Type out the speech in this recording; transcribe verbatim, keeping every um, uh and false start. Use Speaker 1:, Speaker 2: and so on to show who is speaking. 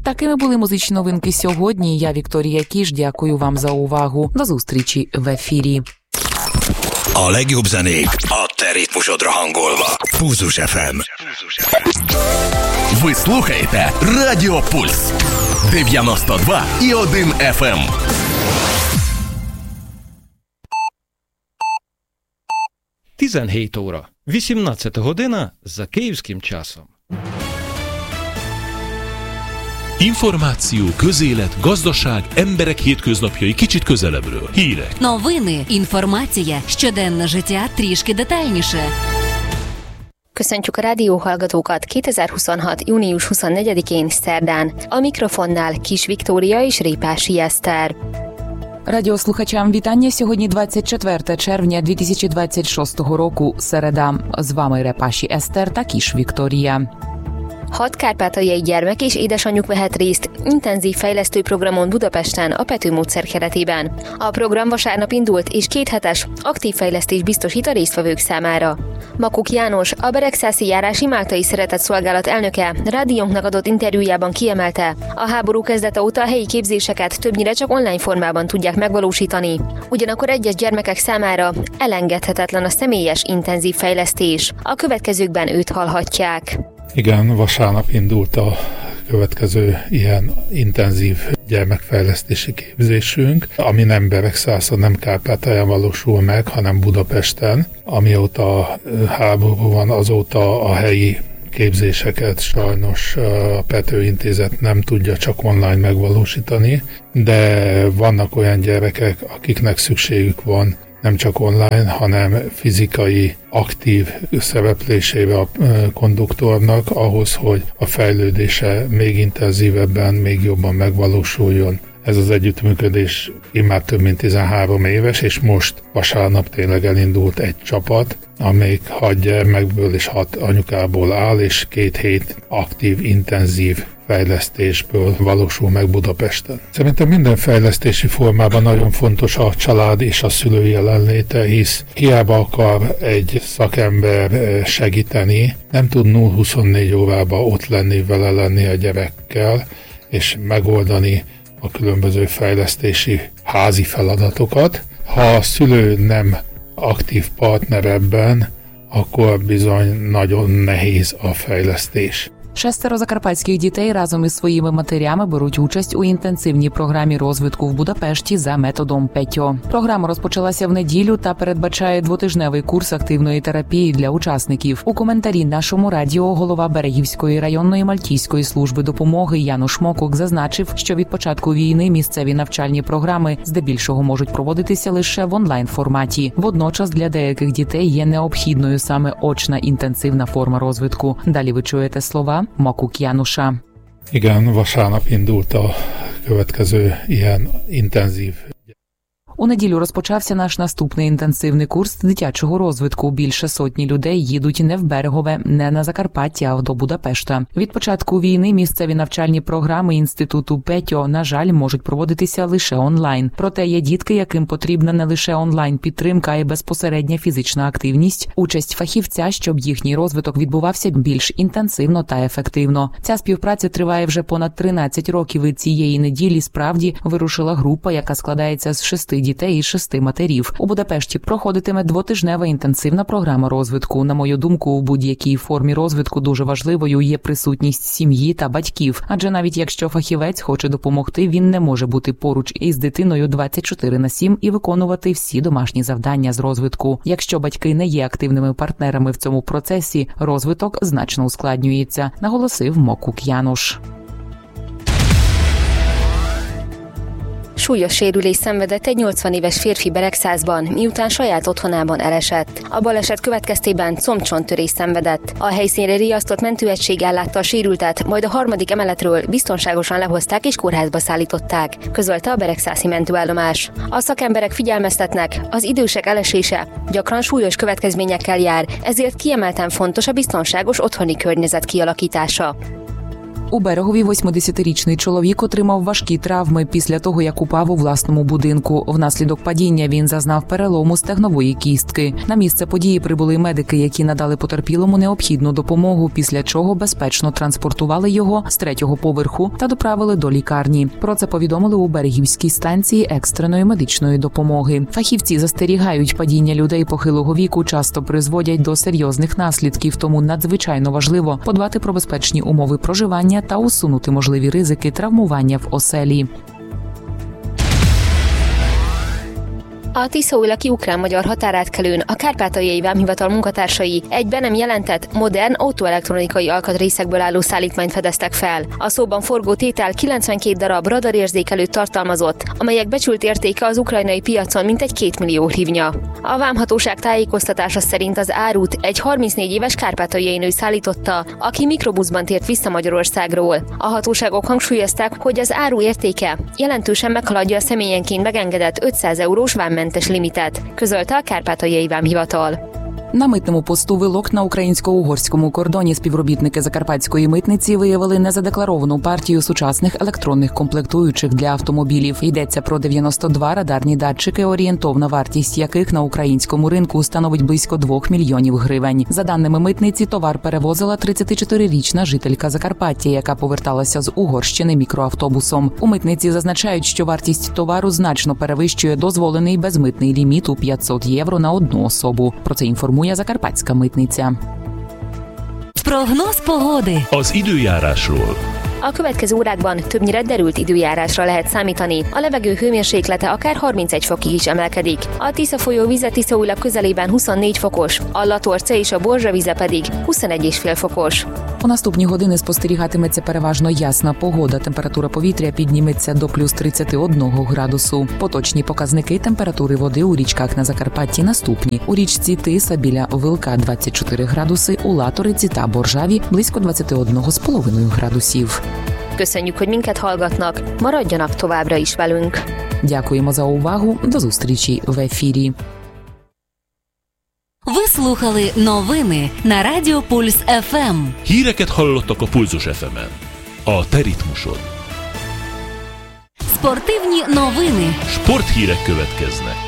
Speaker 1: Такими були музичні новинки сьогодні. Я Вікторія Кіш, дякую вам за увагу. До зустрічі в ефірі.
Speaker 2: A legjobb zenék a te ritmusodra hangolva. Pulzus еф ем.
Speaker 3: Ви слухаєте Радіо Пульс дев'яносто два і один еф ем.
Speaker 4: tizenhét óra, вісімнадцята година за київським часом.
Speaker 5: Információ, közélet, gazdaság, emberek hétköznapjai kicsit közelebbről. Hírek.
Speaker 6: Новини, інформація, щоденне життя трішки детальніше.
Speaker 7: Köszöntjük a rádióhallgatókat kétezer-huszonhat. június huszonnegyedikén szerdán. A mikrofonnál Kis Viktória és Répási Eszter.
Speaker 1: Радіослухачам вітання. Сьогодні двадцять четверте червня дві тисячі двадцять шостого року, середа. З вами Репаші Eszter та Kis Viktória.
Speaker 7: Hat kárpátaljai gyermek és édesanyjuk vehet részt intenzív fejlesztő programon Budapesten a Pető módszer keretében. A program vasárnap indult, és kéthetes aktív fejlesztés biztosít a résztvevők számára. Makuk János, a Beregszászi járási Máltai Szeretetszolgálat elnöke rádiónknak adott interjújában kiemelte, a háború kezdete óta a helyi képzéseket többnyire csak online formában tudják megvalósítani. Ugyanakkor egyes gyermekek számára elengedhetetlen a személyes intenzív fejlesztés. A következőkben őt hallhatják.
Speaker 8: Igen, vasárnap indult a következő ilyen intenzív gyermekfejlesztési képzésünk, ami nem Beregszászon, nem Kárpátalján valósul meg, hanem Budapesten. Amióta háború van, azóta a helyi képzéseket sajnos a Pető Intézet nem tudja csak online megvalósítani, de vannak olyan gyerekek, akiknek szükségük van nem csak online, hanem fizikai, aktív szereplésébe a konduktornak ahhoz, hogy a fejlődése még intenzívebben, még jobban megvalósuljon. Ez az együttműködés immár több mint tizenhárom éves, és most vasárnap tényleg elindult egy csapat, amelyik hat gyermekből és hat anyukából áll, és két hét aktív, intenzív fejlesztésből valósul meg Budapesten. Szerintem minden fejlesztési formában nagyon fontos a család és a szülő jelenléte, hisz hiába akar egy szakember segíteni, nem tud nulla huszonnégy órában ott lenni, vele lenni a gyerekkel, és megoldani a különböző fejlesztési házi feladatokat. Ha a szülő nem aktív partner ebben, akkor bizony nagyon nehéz a fejlesztés.
Speaker 1: Шестеро закарпатських дітей разом із своїми матерями беруть участь у інтенсивній програмі розвитку в Будапешті за методом ПЕТьо. Програма розпочалася в неділю та передбачає двотижневий курс активної терапії для учасників. У коментарі нашому радіо голова Берегівської районної Мальтійської служби допомоги Януш Мокук зазначив, що від початку війни місцеві навчальні програми здебільшого можуть проводитися лише в онлайн-форматі. Водночас для деяких дітей є необхідною саме очна інтенсивна форма розвитку. Далі ви чуєте слова Makuk Jánosa.
Speaker 8: Igen, vasárnap indult a következő ilyen intenzív.
Speaker 1: У неділю розпочався наш наступний інтенсивний курс дитячого розвитку. Більше сотні людей їдуть не в Берегове, не на Закарпаття, а до Будапешта. Від початку війни місцеві навчальні програми інституту ПЕТьо, на жаль, можуть проводитися лише онлайн. Проте є дітки, яким потрібна не лише онлайн-підтримка, а й безпосередня фізична активність, участь фахівця, щоб їхній розвиток відбувався більш інтенсивно та ефективно. Ця співпраця триває вже понад тринадцять років, і цієї неділі справді вирушила група, яка складається з шести дітей і шести матерів. У Будапешті проходитиме двотижнева інтенсивна програма розвитку. На мою думку, у будь-якій формі розвитку дуже важливою є присутність сім'ї та батьків. Адже навіть якщо фахівець хоче допомогти, він не може бути поруч із дитиною двадцять чотири на сім і виконувати всі домашні завдання з розвитку. Якщо батьки не є активними партнерами в цьому процесі, розвиток значно ускладнюється, наголосив Makuk János.
Speaker 7: Súlyos sérülés szenvedett egy nyolcvan éves férfi Beregszászban, miután saját otthonában elesett. A baleset következtében combcsontörés szenvedett. A helyszínre riasztott mentőegység ellátta a sérültet, majd a harmadik emeletről biztonságosan lehozták és kórházba szállították, közölte a beregszászi mentőállomás. A szakemberek figyelmeztetnek, az idősek elesése gyakran súlyos következményekkel jár, ezért kiemelten fontos a biztonságos otthoni környezet kialakítása.
Speaker 1: У Берегові восьмидесятирічний чоловік отримав важкі травми після того, як упав у власному будинку. Внаслідок падіння він зазнав перелому стегнової кістки. На місце події прибули медики, які надали потерпілому необхідну допомогу, після чого безпечно транспортували його з третього поверху та доправили до лікарні. Про це повідомили у Берегівській станції екстреної медичної допомоги. Фахівці застерігають, падіння людей похилого віку часто призводять до серйозних наслідків, тому надзвичайно важливо подбати про безпечні умови проживання та усунути можливі ризики травмування в оселі.
Speaker 7: A tiszaújlaki ukrán-magyar határátkelőn a Kárpátaljai Vámhivatal munkatársai egy be nem jelentett, modern autóelektronikai alkatrészekből álló szállítmányt fedeztek fel. A szóban forgó tétel kilencvenkét darab radarérzékelőt tartalmazott, amelyek becsült értéke az ukrajnai piacon mintegy két millió hrivnya. A vámhatóság tájékoztatása szerint az árut egy harmincnégy éves kárpátaljai nő szállította, aki mikrobuszban tért vissza Magyarországról. A hatóságok hangsúlyozták, hogy az áru értéke jelentősen meghaladja a személyenként megengedett ötszáz eurós vámmentes limitet, közölte a Kárpátaljai Vámhivatal.
Speaker 1: На митному посту Вилок на українсько-угорському кордоні співробітники Закарпатської митниці виявили незадекларовану партію сучасних електронних комплектуючих для автомобілів. Йдеться про дев'яносто два радарні датчики, орієнтовна вартість яких на українському ринку становить близько двох мільйонів гривень. За даними митниці, товар перевозила тридцятичотирирічна жителька Закарпаття, яка поверталася з Угорщини мікроавтобусом. У митниці зазначають, що вартість товару значно перевищує дозволений безмитний ліміт у п'ятсот євро на одну особу. Про це інформує Закарпатська митниця.
Speaker 6: Прогноз погоди.
Speaker 5: Az időjárásról.
Speaker 7: A következő órákban többnyire derült időjárásra lehet számítani. A levegő hőmérséklete akár harmincegy fokig is emelkedik. A Tisza folyó vize Tiszaújlak közelében huszonnégy fokos, a Latorce és a Borzsa vize pedig huszonegy egész fél fokos.
Speaker 1: У наступні години спостерігатиметься переважно ясна погода. Температура повітря підніметься до плюс тридцять один градусу. Поточні показники температури води у річках на Закарпатті наступні. У річці Тиса біля Вилка двадцять чотири градуси, у Латориці та Боржаві близько двадцять один з половиною градусів.
Speaker 7: Köszönjük, hogy minket hallgatnak, maradjanak továbbra is velünk.
Speaker 1: Дякуємо за увагу, до зустрічі в ефірі.
Speaker 6: Ви слухали новини на Радіо Пульс еф ем.
Speaker 5: Híreket hallottak a Pulzus еф ем-en. A te ritmusod.
Speaker 6: Спортивні новини.
Speaker 5: Sporthírek következnek.